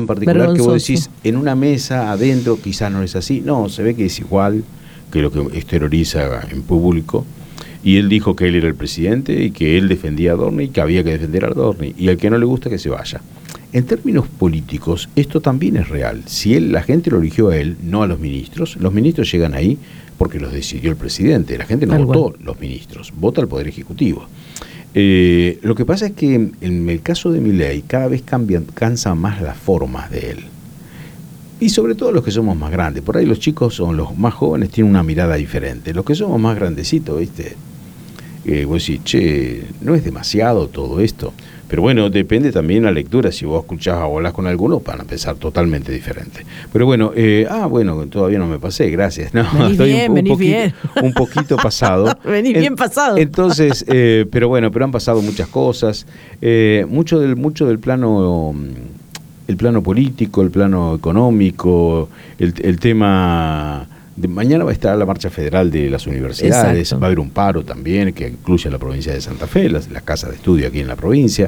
en particular que vos Vergonzoso. decís, en una mesa adentro quizás no es así. No, se ve que es igual que lo que exterioriza en público. Y él dijo que él era el presidente y que él defendía a Adorni y que había que defender a Adorni. Y al que no le gusta que se vaya. En términos políticos, esto también es real. Si la gente lo eligió a él, no a los ministros llegan ahí porque los decidió el presidente. La gente no votó los ministros, vota el Poder Ejecutivo. Lo que pasa es que en el caso de Milei cada vez cansan más las formas de él. Y sobre todo los que somos más grandes. Por ahí los chicos o los más jóvenes tienen una mirada diferente. Los que somos más grandecitos, ¿viste? Vos decís, che, no es demasiado todo esto. Pero bueno, depende también la lectura. Si vos escuchás o hablas con algunos, van a pensar totalmente diferente. Pero bueno, bueno, todavía no me pasé, gracias. No, estoy un poquito pasado. Venís bien pasado. Entonces, pero han pasado muchas cosas. Mucho del plano, el plano político, el plano económico, el tema. Mañana va a estar la marcha federal de las universidades. Exacto. Va a haber un paro también que incluye a la provincia de Santa Fe, las casas de estudio aquí en la provincia.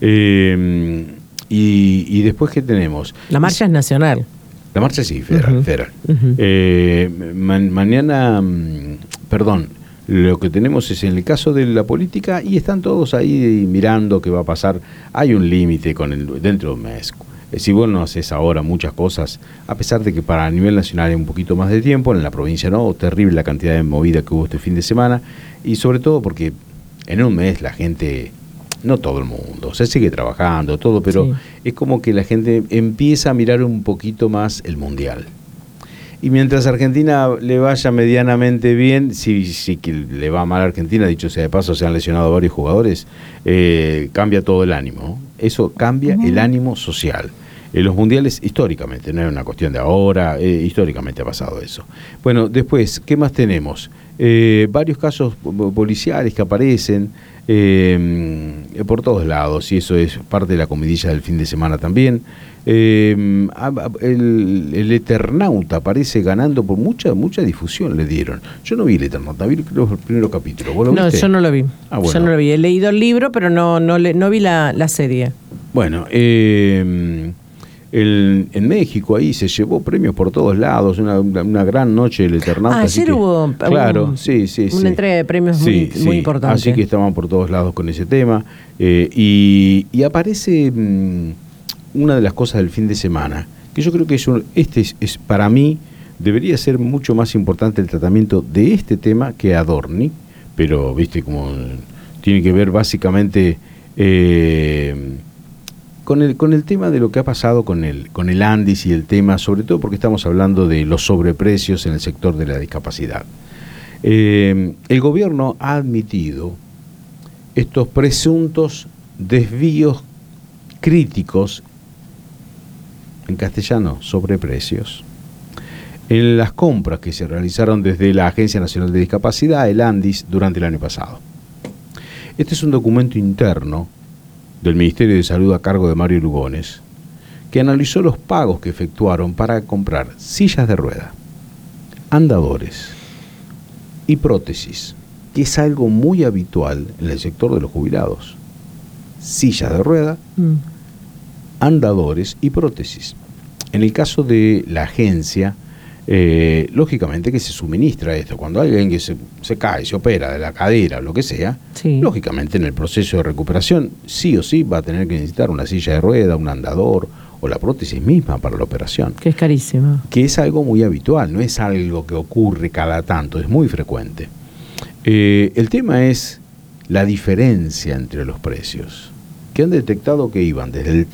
Y después, ¿qué tenemos? La marcha es nacional. La marcha sí, federal. Uh-huh. Mañana, lo que tenemos es en el caso de la política y están todos ahí mirando qué va a pasar. Hay un límite dentro de un mes. Si vos no haces ahora muchas cosas, a pesar de que para nivel nacional hay un poquito más de tiempo, en la provincia no, terrible la cantidad de movida que hubo este fin de semana, y sobre todo porque en un mes la gente, no todo el mundo, se sigue trabajando, todo, pero sí, es como que la gente empieza a mirar un poquito más el Mundial. Y mientras a Argentina le vaya medianamente bien, sí que le va mal a Argentina, dicho sea de paso, se han lesionado varios jugadores, cambia todo el ánimo. Eso cambia el ánimo social. En los mundiales, históricamente, no es una cuestión de ahora, históricamente ha pasado eso. Bueno, después, ¿qué más tenemos? Varios casos policiales que aparecen por todos lados, y eso es parte de la comidilla del fin de semana también. El Eternauta aparece ganando por mucha difusión le dieron. Yo no vi el Eternauta, vi los primeros capítulos. ¿Vos lo viste? No, yo no lo vi. Bueno. Yo no lo vi. He leído el libro, pero no vi la serie. Bueno, en México ahí se llevó premios por todos lados, una gran noche el Eternauta. Ayer hubo sí. Una entrega de premios muy importante. Así que estaban por todos lados con ese tema. Y aparece una de las cosas del fin de semana, que yo creo que es para mí, debería ser mucho más importante el tratamiento de este tema que Adorni, pero viste como tiene que ver básicamente con el tema de lo que ha pasado con el Andis y el tema, sobre todo porque estamos hablando de los sobreprecios en el sector de la discapacidad. El gobierno ha admitido estos presuntos desvíos críticos, en castellano, sobreprecios, en las compras que se realizaron desde la Agencia Nacional de Discapacidad, el Andis, durante el año pasado. Este es un documento interno del Ministerio de Salud a cargo de Mario Lugones, que analizó los pagos que efectuaron para comprar sillas de rueda, andadores y prótesis, que es algo muy habitual en el sector de los jubilados. Sillas de rueda, andadores y prótesis. En el caso de la agencia, lógicamente que se suministra esto. Cuando hay alguien que se cae, se opera de la cadera o lo que sea, sí, lógicamente en el proceso de recuperación sí o sí va a tener que necesitar una silla de rueda, un andador o la prótesis misma para la operación. Que es carísima. Que es algo muy habitual, no es algo que ocurre cada tanto, es muy frecuente. El tema es la diferencia entre los precios, que han detectado que iban desde el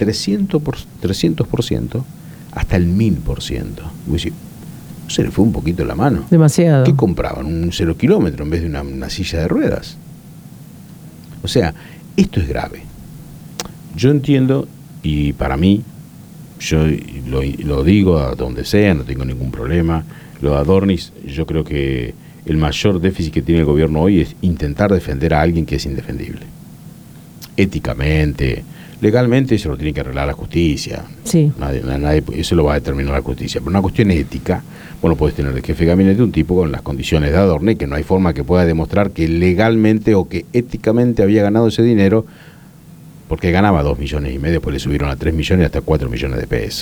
300% hasta el 1000%. Se le fue un poquito la mano. Demasiado. ¿Qué compraban? ¿Un 0 kilómetro en vez de una silla de ruedas? O sea, esto es grave. Yo entiendo, y para mí, yo lo digo a donde sea, no tengo ningún problema. Lo de Adornis, yo creo que el mayor déficit que tiene el gobierno hoy es intentar defender a alguien que es indefendible. Éticamente, legalmente eso lo tiene que arreglar la justicia. Sí. Nadie, eso lo va a determinar la justicia. Pero una cuestión ética, bueno, puedes tener de jefe de gabinete un tipo con las condiciones de Adorni, que no hay forma que pueda demostrar que legalmente o que éticamente había ganado ese dinero, porque ganaba 2,5 millones, después le subieron a 3 millones hasta 4 millones de pesos.